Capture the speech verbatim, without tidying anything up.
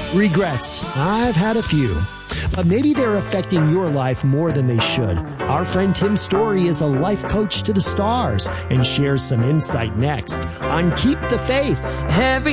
Regrets. I've had a few. But maybe they're affecting your life more than they should. Our friend Tim Story is a life coach to the stars and shares some insight next on Keep the Faith. Every